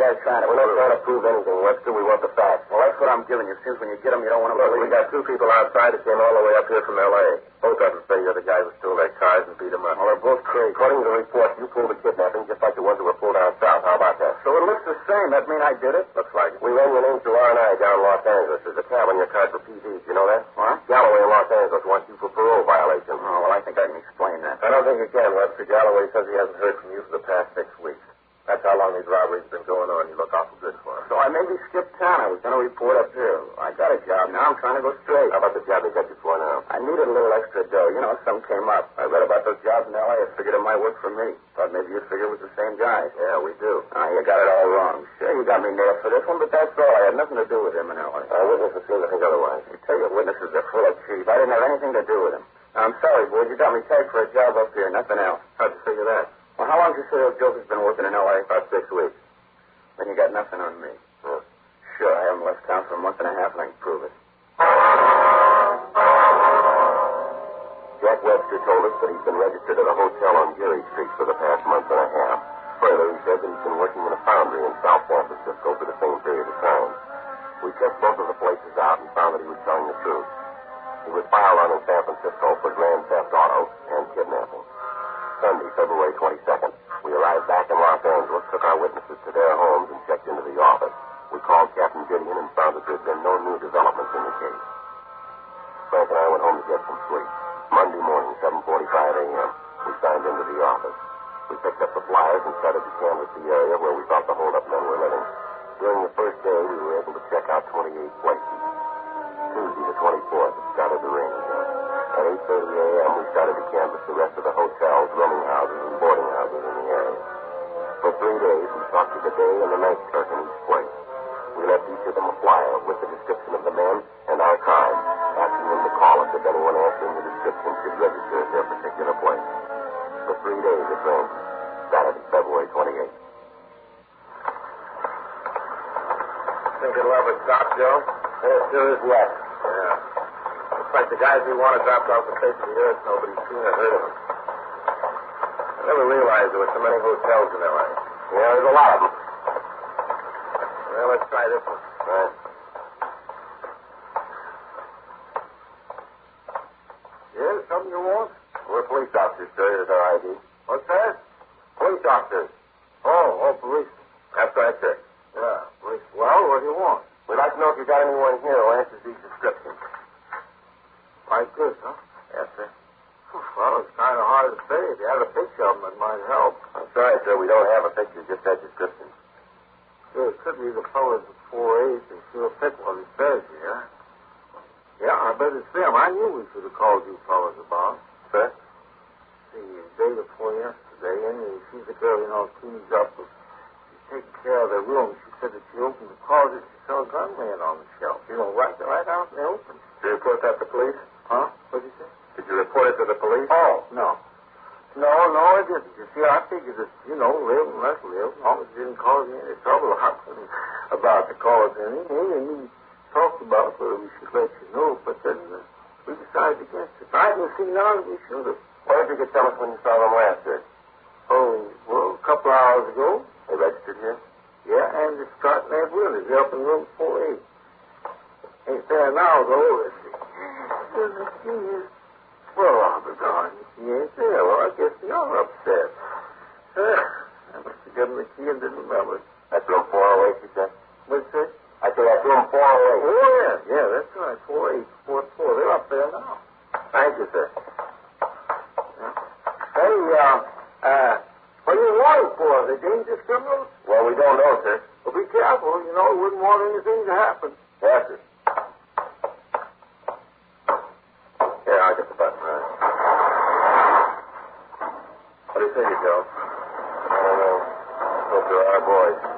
guys trying to prove? We're not trying to prove anything, Webster. We want the facts. Well, that's what I'm giving you. Since when you get them, you don't want to believe. We got two people outside that came all the way up here from L.A. Both of them say you're the guy who stole their cars and beat them up. Well, they're both crazy. According to the report, you pulled the kidnapping just like the ones that were pulled down south. How about that? So it looks the same. That mean I did it? Looks like it. We ran your name through R&I down Los Angeles. There's a tab on your card for PVs. You know that? What? Galloway in Los Angeles wants you for parole violation. Oh, well, I think I can explain that. I don't think you can, Webster. Galloway says he hasn't heard from you for the past 6 weeks. That's how long these robberies have been going on. You look awful good for him. So I maybe skipped town. I was going to report up here. I got a job. Now I'm trying to go straight. How about the job they got you for now? I needed a little extra dough. You know, something came up. I read about those jobs in L.A. I figured it might work for me. Thought maybe you'd figure it was the same guy. Yeah, we do. You got it all wrong. Sure, you got me nailed for this one, but that's all. I had nothing to do with him in L.A. Our witnesses seem to think otherwise. I tell you, witnesses are full of cheese. I didn't have anything to do with him. I'm sorry, boys. You got me tagged for a job up here. Nothing else. How'd you figure that? Well, how long did you say those jokers been working in L.A.? About 6 weeks. Then you got nothing on me. Huh. Sure, I haven't left town for a month and a half, and I can prove it. Jack Webster told us that he's been registered at a hotel on Geary Street for the past month and a half. Further, he said that he's been working in a foundry in South San Francisco for the same period of time. We checked both of the places out and found that he was telling the truth. He was filed on in San Francisco for grand theft auto and kidnapping. Sunday, February 22nd, we arrived back in Los Angeles, took our witnesses to their homes, and checked into the office. We called Captain Gideon and found that there had been no new developments in the case. Frank and I went home to get some sleep. Monday morning, 7:45 a.m., we signed into the office. We picked up the flyers and started to canvass the area where we thought the hold-up men were living. During the first day, we were able to check out 28 places. Tuesday, the 24th, it started to rain again. At 8:30 a.m., we started to canvass the rest of the hotels, rooming houses, and boarding houses in the area. For 3 days, we talked to the day and the night clerk in each place. We left each of them a flyer with the description of the men and our card, asking them to call us if anyone answering the description should register at their particular place. For 3 days, it rained. Saturday, February 28th. Think it'll ever stop, Joe? There sure is yet. Yeah. Looks like the guys we wanted dropped off the face of the earth. Nobody's seen or heard of them. I never realized there were so many hotels in L.A. Yeah, there's a lot of them. Well, let's try this one. Right. Yeah, something you want? We're police officers, sir. Here's our ID. What's that? Police officers. Oh, police. That's right, sir. Yeah, police. Well, what do you want? We'd like to know if you got anyone here who answers these descriptions. Like this, huh? Yes, sir. Well, it's kind of hard to say. If you had a picture of them, it might help. I'm sorry, sir. We don't have a picture, just that description. Yeah, it could be the fellas at 4-8 and sure fit what it says here. Yeah, I bet it's them. I knew we should have called you fellas about. Sir? The day before yesterday, and she's the girl, cleans up. She's taking care of their room. She said that she opened the closet. She saw a gun laying on the shelf. Right out in the open. Did you report that to police? Huh? What'd you say? Did you report it to the police? Oh, no. No, I didn't. You see, I figured that, live and let live. As long as it didn't cause me any trouble, I wasn't about to cause anything. And we talked about whether we should let you know, but then we decided against it. I didn't see none. We should have. Why did you get tell us when you saw them last, sir? Oh, well, a couple hours ago. They registered here? Yeah, and it's Scott and Ed Willis. They're up in room 4-8. Ain't there now, though. Let's see. Well, I'll be darned. He ain't there. Well, I guess they are upset. I must have given the key and didn't remember. That's room 408, you said? What's that? I said that's room 408. Oh, yeah, that's right. 4-8, 4-4. They're up there now. Thank you, sir. Yeah. Hey, what are you wanting for? Are they dangerous criminals? Well, we don't know, sir. Well, be careful. We wouldn't want anything to happen. Yes, sir. Here, I'll get the button. All right. What do you think, Joe? I don't know. Hope they're our boys.